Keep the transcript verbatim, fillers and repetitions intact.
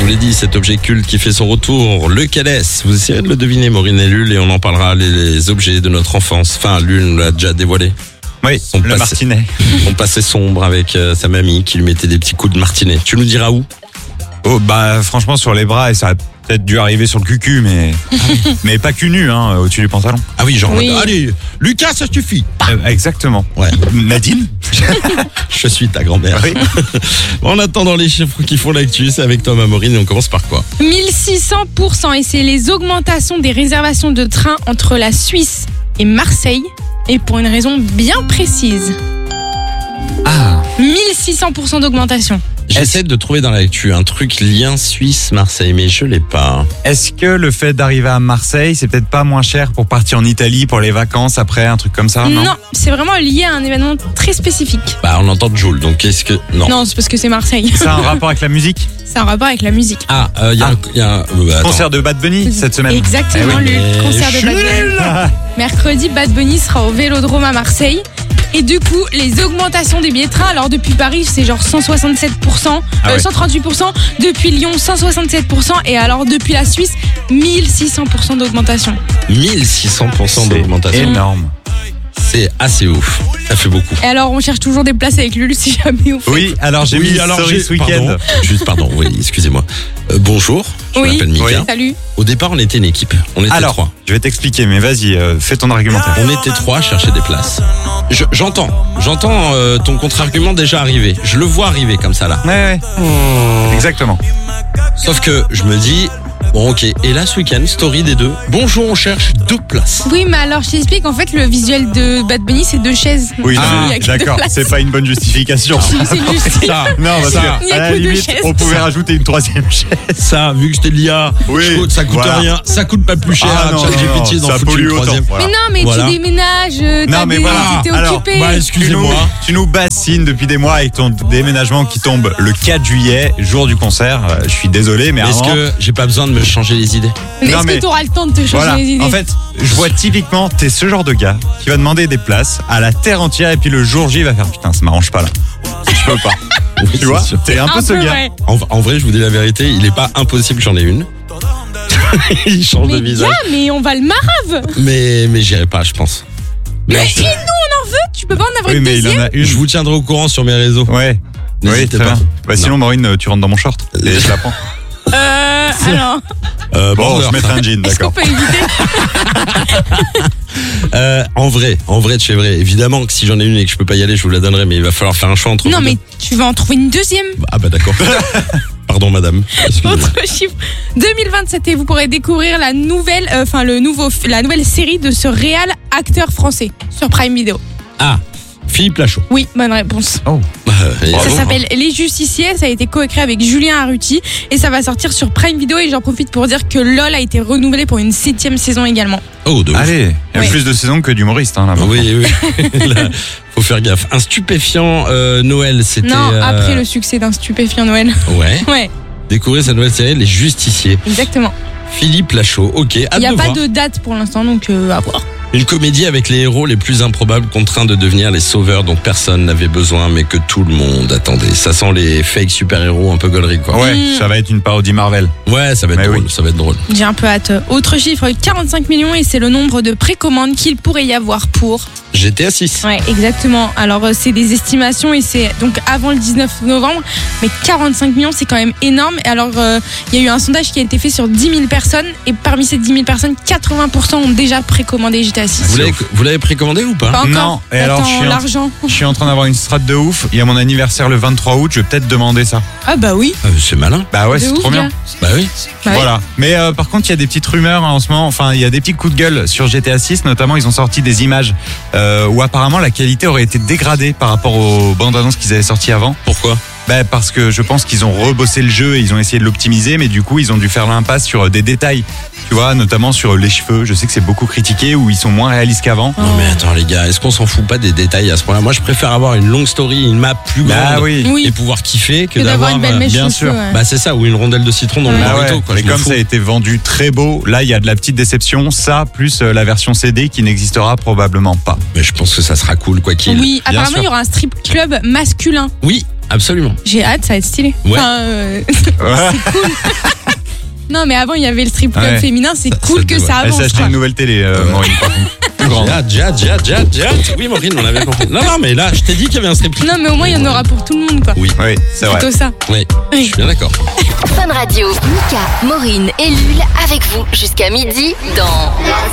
l'ai dit, cet objet culte qui fait son retour, lequel est-ce ? Vous essayerez de le deviner, Maureen et Lul, et on en parlera, les, les objets de notre enfance. Enfin, Lul l'a déjà dévoilé. Oui, Son le passé- martinet. Son passé sombre avec euh, sa mamie qui lui mettait des petits coups de martinet. Tu nous diras où ? Oh, bah, franchement, sur les bras, et ça a peut-être dû arriver sur le cucu, mais, mais pas cul nu, hein, au-dessus du pantalon. Ah oui, genre, Oui. allez, Lucas, ça suffit. Euh, exactement. Ouais, Nadine? je suis ta grand-mère. Oui. En attendant les chiffres qui font l'actu, c'est avec toi, ma Maureen, et on commence par quoi ? mille six cents pour cent et c'est les augmentations des réservations de trains entre la Suisse et Marseille et pour une raison bien précise. Ah. mille six cents pour cent d'augmentation. J'essaie de trouver dans l'actu un truc lien Suisse-Marseille, mais je l'ai pas. Est-ce que le fait d'arriver à Marseille, c'est peut-être pas moins cher pour partir en Italie pour les vacances après, un truc comme ça, non? Non, c'est vraiment lié à un événement très spécifique. Bah, on entend Joule, donc qu'est-ce que... Non. Non, c'est parce que c'est Marseille. Ça a un rapport avec la musique? C'est un rapport avec la musique. Ah, il euh, y a Ah. un... Y a un euh, attends. Concert de Bad Bunny cette semaine. Exactement, Eh oui, le mais concert je de suis Bad Bunny. Ah. Mercredi, Bad Bunny sera au Vélodrome à Marseille. Et du coup, les augmentations des billets de train, alors depuis Paris, c'est genre cent soixante-sept pour cent, Ah ouais. euh, cent trente-huit pour cent, depuis Lyon, cent soixante-sept pour cent, et alors depuis la Suisse, mille six cents pour cent d'augmentation. mille six cents pour cent C'est d'augmentation. énorme. C'est assez ouf. Ça fait beaucoup. Et alors, on cherche toujours des places avec Lulu si jamais on fait. Oui, alors j'ai Oui, mis alors story j'ai- ce week-end. Pardon, juste pardon, oui, excusez-moi. Euh, bonjour, je Oui. m'appelle Mika. Oui. Salut. Au départ, on était une équipe. On était Alors, trois. je vais t'expliquer, mais vas-y, euh, fais ton argumentaire. On était trois à chercher des places. Je- j'entends, j'entends euh, ton contre-argument déjà arriver. Je le vois arriver comme ça là. Ouais, ouais. Exactement. Sauf que je me dis, bon ok, et là ce week-end, story des deux. Bonjour, on cherche deux places. Oui, mais alors je t'explique, en fait, le visuel de Bad Bunny, c'est deux chaises. Oui, Donc, non, il y a que deux d'accord, places. c'est pas une bonne justification. Si, c'est juste. Ça, Non, parce ça, que, Il y a à la que deux limite, chaises. on pouvait rajouter une troisième chaise. ça, vu que c'était l'I A, Oui, je trouve que ça coûte voilà. rien, ça coûte pas plus cher. Ah, non, ChatGPT non, d'en ça foutre pollue une autant. troisième. Voilà. Mais non, mais Voilà. tu déménages, euh, Non, t'as mais des- voilà. t'es Alors, occupé. bah, Tu nous, excusez-moi. tu nous bassines depuis des mois avec ton déménagement qui tombe le quatre juillet, jour du concert. Euh, Je suis désolé, mais Est-ce avant- que j'ai pas besoin de me changer les idées ? Mais Non, est-ce mais- que t'auras le temps de te changer Voilà. les idées? En fait, je vois typiquement, t'es ce genre de gars qui va demander des places à la terre entière et puis le jour J il va faire putain, ça m'arrange pas là. Je peux pas. Oui, Tu c'est vois, sûr. t'es un peu Un ce peu, gars. ouais. En, en vrai, je vous dis la vérité, il est pas impossible que j'en ai une. Il change Mais de visage. gars, mais on va le marave. Mais, mais j'irai pas, je pense. Mais Merci. et nous, on en veut. Tu peux pas en avoir Oui, une mais il deuxième? en a une. Je vous tiendrai au courant sur mes réseaux. Ouais. Oui, N'hésitez très pas. bien. Bah, sinon, Maureen, tu rentres dans mon short et je la prends. Euh, alors, Euh, Bon, bon, je mettrai un jean, est-ce qu'on d'accord. peut éviter? euh, en vrai, en vrai de chez vrai. Évidemment que si j'en ai une et que je peux pas y aller, je vous la donnerai, mais il va falloir faire un choix entre Non, vous mais deux. tu vas en trouver une deuxième. Ah bah d'accord. Pardon madame. Excusez-moi. Autre chiffre. deux mille vingt-sept et vous pourrez découvrir la nouvelle, euh, enfin le nouveau, la nouvelle série de ce réal acteur français sur Prime Video. Ah, Philippe Lachaud. Oui, bonne réponse. Oh. Euh, et Ça bravo. s'appelle Les Justiciers, ça a été coécrit avec Julien Arruti et ça va sortir sur Prime Video et j'en profite pour dire que LOL a été renouvelé pour une septième saison également. Oh, de ouf. Allez, il y a Oui. plus de saisons que d'humoristes hein, là-bas. Oui, oui. Là, faut faire gaffe. Un stupéfiant euh, Noël, c'était. Non, euh, après le succès d'un stupéfiant Noël. Ouais. Ouais, Découvrir sa nouvelle série, Les Justiciers. exactement. Philippe Lachaud. Ok. Il Hâte n'y a de pas voir. de date pour l'instant, donc euh, à voir. Une comédie avec les héros les plus improbables contraints de devenir les sauveurs dont personne n'avait besoin mais que tout le monde attendait. Ça sent les fake super-héros un peu gaulerie quoi. Ouais, Mm. ça va être une parodie Marvel. Ouais, ça va être Mais drôle, oui. ça va être drôle. J'ai un peu hâte. Autre chiffre, quarante-cinq millions et c'est le nombre de précommandes qu'il pourrait y avoir pour. G T A six. Ouais, exactement. Alors euh, c'est des estimations et c'est donc avant le dix-neuf novembre, mais quarante-cinq millions c'est quand même énorme. Et alors euh, il y a eu un sondage qui a été fait sur dix mille personnes et parmi ces dix mille personnes, quatre-vingts pour cent ont déjà précommandé G T A six. Vous l'avez, vous l'avez précommandé ou pas Pas encore. Non, et alors, Attends, je suis en- l'argent. Je suis en train d'avoir une strat de ouf. Il y a mon anniversaire le vingt-trois août, je vais peut-être demander ça. Ah bah oui. Euh, C'est malin. Bah ouais, De c'est ouf, trop bien. gars. Bah oui. Bah oui. Voilà. Mais euh, par contre, il y a des petites rumeurs hein, en ce moment. Enfin, il y a des petits coups de gueule sur G T A six. Notamment, ils ont sorti des images euh, où apparemment la qualité aurait été dégradée par rapport aux bandes annonces qu'ils avaient sorties avant. Pourquoi ? Bah, parce que je pense qu'ils ont rebossé le jeu et ils ont essayé de l'optimiser, mais du coup, ils ont dû faire l'impasse sur euh, des détails. Tu vois, notamment sur les cheveux. Je sais que c'est beaucoup critiqué, où ils sont moins réalistes qu'avant. Non mais attends les gars, est-ce qu'on s'en fout pas des détails à ce point-là ? Moi je préfère avoir une longue story, une map plus grande Bah oui. Oui. et pouvoir kiffer que, Que d'avoir une belle euh, mèche bien de sûr. cheveux, ouais. Bah c'est ça, ou une rondelle de citron dans le Ouais. Ah burrito ouais, quoi. mais je m'en comme fous. ça a été vendu très beau, là il y a de la petite déception, ça plus euh, la version C D qui n'existera probablement pas. Mais je pense que ça sera cool quoi qu'il. Oui, Bien apparemment sûr. il y aura un strip club masculin. Oui, Absolument. J'ai hâte, ça va être stylé. Ouais. Enfin, euh, Ouais. c'est cool. Non, mais avant, il y avait le strip club Ouais. féminin, c'est Ça, cool ça que doit- ça Elle s'est avance. acheté quoi. une nouvelle télé, euh, Ouais. Maureen, par contre. Plus grande. Jade, Jade, Jade, Jade, Jade. Oui, Maureen, on avait compris. Non, non, mais là, je t'ai dit qu'il y avait un strip club. Non, mais au moins, il y en aura pour tout le monde, quoi. Oui, Oui, c'est vrai. Plutôt ça. oui, je suis bien d'accord. Fun Radio. Mika, Maureen et Lul avec vous jusqu'à midi dans